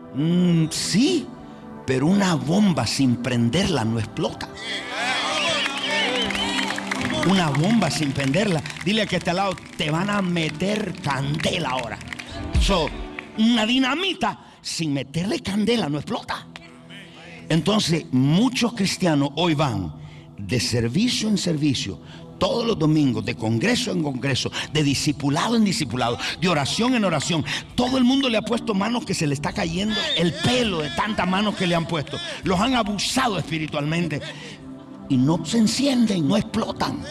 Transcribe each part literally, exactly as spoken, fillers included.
Mm, sí, pero una bomba sin prenderla no explota. Una bomba sin prenderla. Dile que a este lado te van a meter candela ahora. So, una dinamita sin meterle candela no explota. Entonces muchos cristianos hoy van de servicio en servicio, todos los domingos, de congreso en congreso, de discipulado en discipulado, de oración en oración. Todo el mundo le ha puesto manos que se le está cayendo el pelo de tantas manos que le han puesto. Los han abusado espiritualmente y no se encienden, no explotan.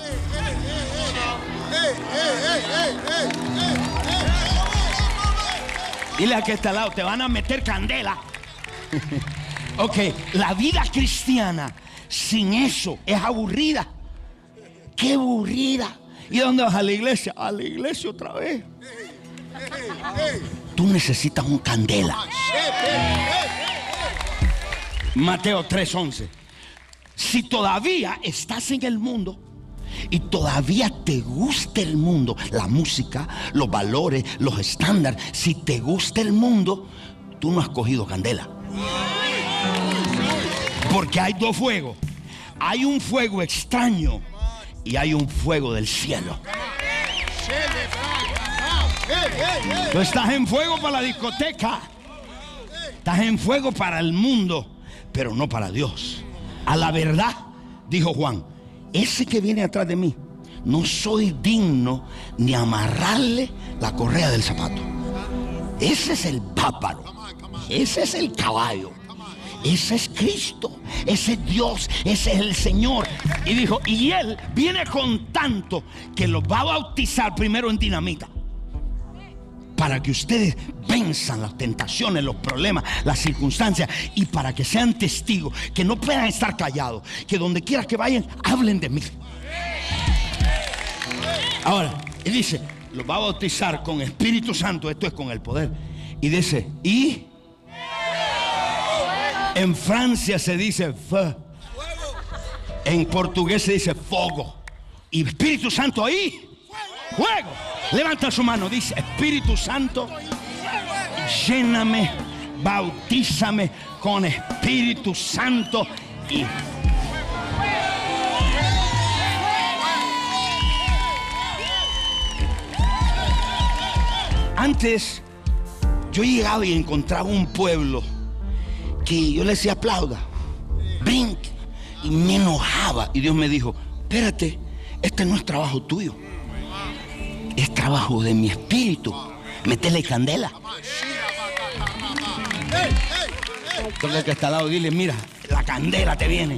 Dile a que está al lado, te van a meter candela. Ok, la vida cristiana sin eso es aburrida. ¡Qué aburrida! ¿Y a dónde vas? A la iglesia. A la iglesia otra vez. Tú necesitas un candela. Mateo tres once. Si todavía estás en el mundo y todavía te gusta el mundo, la música, los valores, los estándares, si te gusta el mundo, tú no has cogido candela. Porque hay dos fuegos. Hay un fuego extraño y hay un fuego del cielo. Tú estás en fuego para la discoteca, estás en fuego para el mundo, pero no para Dios. A la verdad, dijo Juan, ese que viene atrás de mí, no soy digno ni amarrarle la correa del zapato. Ese es el bárbaro, ese es el caballo, ese es Cristo, ese es Dios, ese es el Señor. Y dijo, y Él viene con tanto que los va a bautizar primero en dinamita, para que ustedes venzan las tentaciones, los problemas, las circunstancias, y para que sean testigos, que no puedan estar callados, que donde quiera que vayan, hablen de mí. Ahora, y dice, los va a bautizar con Espíritu Santo, esto es con el poder. Y dice, y en Francia se dice feu, en portugués se dice fogo, y Espíritu Santo ahí, fuego. Levanta su mano, dice, Espíritu Santo, lléname, bautízame con Espíritu Santo. Y antes yo llegaba y encontraba un pueblo que yo le decía aplauda, brinque, y me enojaba. Y Dios me dijo, espérate, este no es trabajo tuyo, es trabajo de mi espíritu. Métele candela. Entonces el que está al lado, dile, mira, la candela te viene.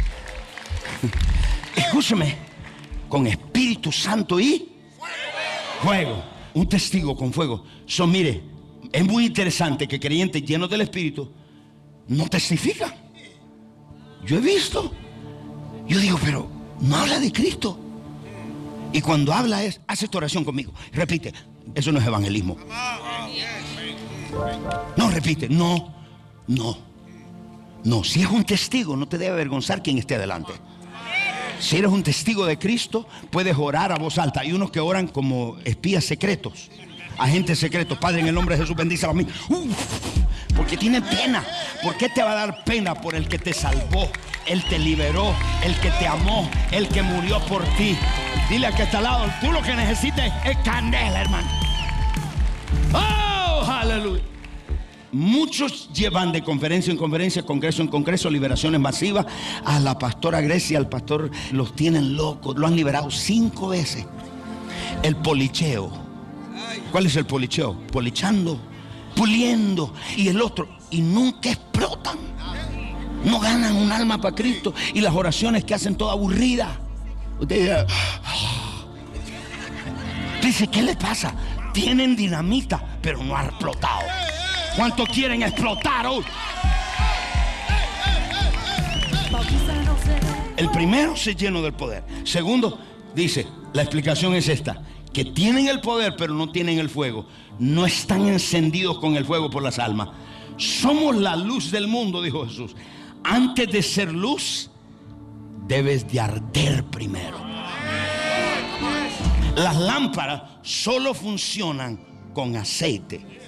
Escúchame, con Espíritu Santo y fuego. Un testigo con fuego. So, mire, es muy interesante que creyentes llenos del Espíritu no testifican. Yo he visto, yo digo, pero no habla de Cristo. Y cuando habla es, haz esta oración conmigo, repite. Eso no es evangelismo. No, repite, no, no, no. Si es un testigo, no te debe avergonzar quien esté adelante. Si eres un testigo de Cristo, puedes orar a voz alta. Hay unos que oran como espías secretos, agentes secretos. Padre, en el nombre de Jesús, bendícelo a mí. Uf, porque tiene pena. ¿Por qué te va a dar pena? Por el que te salvó, el te liberó, el que te amó, el que murió por ti. Dile al que está al lado, tú lo que necesitas es candela, hermano. ¡Oh, aleluya! Muchos llevan de conferencia en conferencia, congreso en congreso, liberaciones masivas. A la pastora Grecia, al pastor, los tienen locos. Lo han liberado cinco veces. El policheo. ¿Cuál es el policheo? Polichando, puliendo. Y el otro, y nunca explotan. No ganan un alma para Cristo. Y las oraciones que hacen toda aburrida. Usted dice, ¿qué le pasa? Tienen dinamita, pero no ha explotado. ¿Cuántos quieren explotar hoy? El primero se llenó del poder. Segundo, dice, la explicación es esta: que tienen el poder, pero no tienen el fuego. No están encendidos con el fuego por las almas. Somos la luz del mundo, dijo Jesús. Antes de ser luz, debes de arder primero. Las lámparas solo funcionan con aceite.